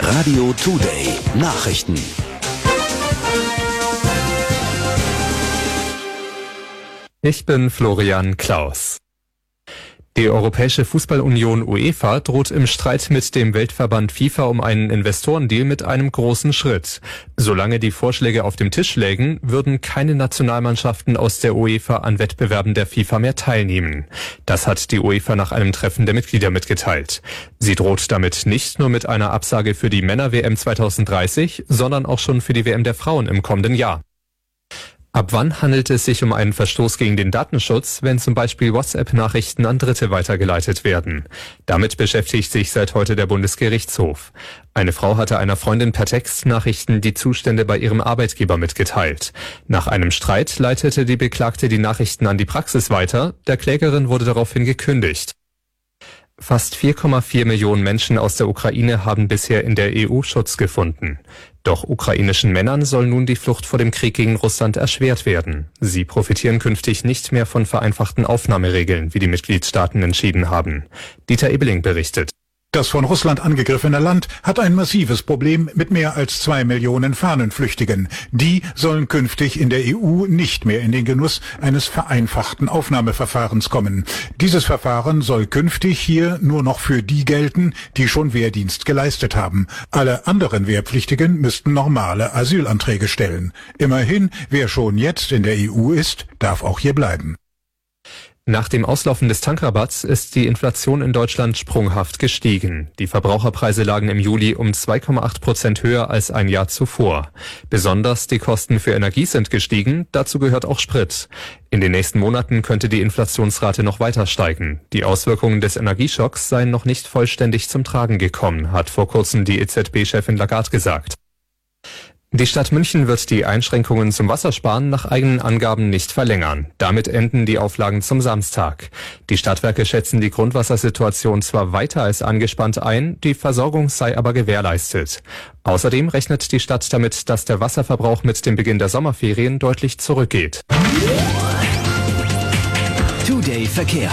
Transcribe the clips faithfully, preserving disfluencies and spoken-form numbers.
Radio Today Nachrichten. Ich bin Florian Klaus. Die Europäische Fußballunion UEFA droht im Streit mit dem Weltverband FIFA um einen Investorendeal mit einem großen Schritt. Solange die Vorschläge auf dem Tisch lägen, würden keine Nationalmannschaften aus der UEFA an Wettbewerben der FIFA mehr teilnehmen. Das hat die UEFA nach einem Treffen der Mitglieder mitgeteilt. Sie droht damit nicht nur mit einer Absage für die Männer-W M zwanzig dreißig, sondern auch schon für die W M der Frauen im kommenden Jahr. Ab wann handelt es sich um einen Verstoß gegen den Datenschutz, wenn zum Beispiel WhatsApp-Nachrichten an Dritte weitergeleitet werden? Damit beschäftigt sich seit heute der Bundesgerichtshof. Eine Frau hatte einer Freundin per Textnachrichten die Zustände bei ihrem Arbeitgeber mitgeteilt. Nach einem Streit leitete die Beklagte die Nachrichten an die Praxis weiter. Der Klägerin wurde daraufhin gekündigt. Fast vier Komma vier Millionen Menschen aus der Ukraine haben bisher in der E U Schutz gefunden. Doch ukrainischen Männern soll nun die Flucht vor dem Krieg gegen Russland erschwert werden. Sie profitieren künftig nicht mehr von vereinfachten Aufnahmeregeln, wie die Mitgliedstaaten entschieden haben. Dieter Ebeling berichtet. Das von Russland angegriffene Land hat ein massives Problem mit mehr als zwei Millionen Fahnenflüchtigen. Die sollen künftig in der E U nicht mehr in den Genuss eines vereinfachten Aufnahmeverfahrens kommen. Dieses Verfahren soll künftig hier nur noch für die gelten, die schon Wehrdienst geleistet haben. Alle anderen Wehrpflichtigen müssten normale Asylanträge stellen. Immerhin, wer schon jetzt in der E U ist, darf auch hier bleiben. Nach dem Auslaufen des Tankrabatts ist die Inflation in Deutschland sprunghaft gestiegen. Die Verbraucherpreise lagen im Juli um zwei Komma acht Prozent höher als ein Jahr zuvor. Besonders die Kosten für Energie sind gestiegen, dazu gehört auch Sprit. In den nächsten Monaten könnte die Inflationsrate noch weiter steigen. Die Auswirkungen des Energieschocks seien noch nicht vollständig zum Tragen gekommen, hat vor kurzem die E Z B-Chefin Lagarde gesagt. Die Stadt München wird die Einschränkungen zum Wassersparen nach eigenen Angaben nicht verlängern. Damit enden die Auflagen zum Samstag. Die Stadtwerke schätzen die Grundwassersituation zwar weiter als angespannt ein, die Versorgung sei aber gewährleistet. Außerdem rechnet die Stadt damit, dass der Wasserverbrauch mit dem Beginn der Sommerferien deutlich zurückgeht. Today Verkehr.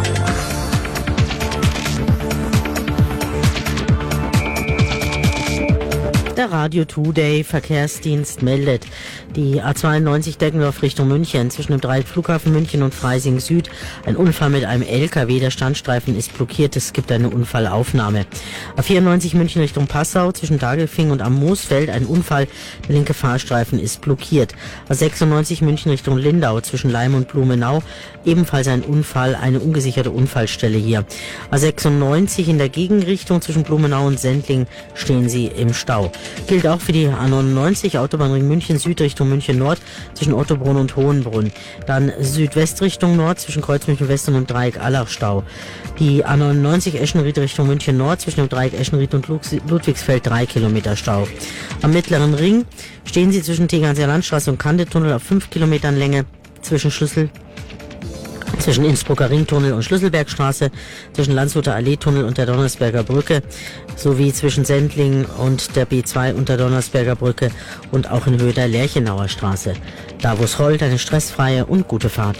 Der Radio Today Verkehrsdienst meldet, die A zweiundneunzig Deggendorf Richtung München zwischen dem Dreieck-Flughafen München und Freising Süd. Ein Unfall mit einem L K W, der Standstreifen ist blockiert, es gibt eine Unfallaufnahme. A vierundneunzig München Richtung Passau zwischen Dagelfing und am Moosfeld ein Unfall, der linke Fahrstreifen ist blockiert. A sechsundneunzig München Richtung Lindau zwischen Leim und Blumenau, ebenfalls ein Unfall, eine ungesicherte Unfallstelle hier. A sechsundneunzig in der Gegenrichtung zwischen Blumenau und Sendling stehen sie im Stau. Gilt auch für die A neunundneunzig, Autobahnring München Süd Richtung München Nord zwischen Ottobrunn und Hohenbrunn. Dann Südwest Richtung Nord zwischen Kreuzmünchen West und dem Dreieck Allach Stau. Die A neunundneunzig Eschenried Richtung München Nord zwischen dem Dreieck Eschenried und Ludwigsfeld drei Kilometer Stau. Am Mittleren Ring stehen sie zwischen Tegernseer Landstraße und Kandetunnel auf fünf Kilometern Länge zwischen Schlüssel zwischen Innsbrucker Ringtunnel und Schlüsselbergstraße, zwischen Landshuter Allee-Tunnel und der Donnersberger Brücke, sowie zwischen Sendling und der B zwei und der Donnersberger Brücke und auch in Höhe der Lerchenauer Straße. Da, wo es rollt, eine stressfreie und gute Fahrt.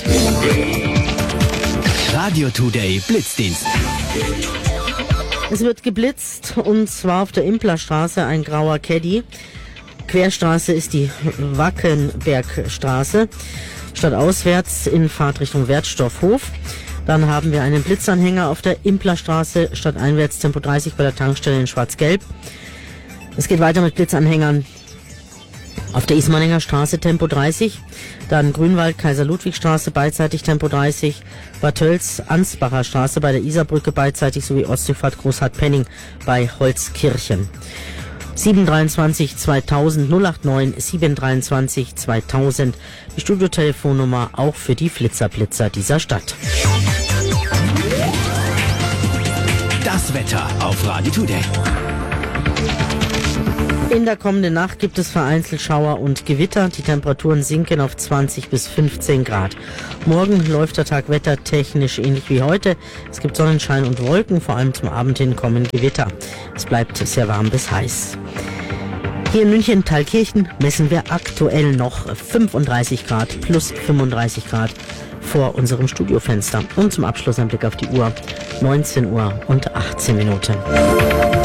Radio Today Blitzdienst. Es wird geblitzt, und zwar auf der Implerstraße ein grauer Caddy. Querstraße ist die Wackenbergstraße. Stadtauswärts in Fahrtrichtung Wertstoffhof. Dann haben wir einen Blitzanhänger auf der Implerstraße, stadteinwärts Tempo dreißig bei der Tankstelle in Schwarz-Gelb. Es geht weiter mit Blitzanhängern auf der Ismaninger Straße Tempo dreißig, dann Grünwald, Kaiser-Ludwig-Straße beidseitig Tempo dreißig, Bad Tölz, Ansbacher Straße bei der Isarbrücke beidseitig sowie Ostseefahrt Großhardt-Penning bei Holzkirchen. sieben dreiundzwanzig zweitausend null acht neun sieben dreiundzwanzig zweitausend, die Studiotelefonnummer auch für die Flitzerblitzer dieser Stadt. Das Wetter auf Radio Today. In der kommenden Nacht gibt es vereinzelt Schauer und Gewitter. Die Temperaturen sinken auf zwanzig bis fünfzehn Grad. Morgen läuft der Tag wettertechnisch ähnlich wie heute. Es gibt Sonnenschein und Wolken, vor allem zum Abend hin kommen Gewitter. Es bleibt sehr warm bis heiß. Hier in München, Thalkirchen, messen wir aktuell noch fünfunddreißig Grad, plus fünfunddreißig Grad vor unserem Studiofenster. Und zum Abschluss ein Blick auf die Uhr. neunzehn Uhr und achtzehn Minuten.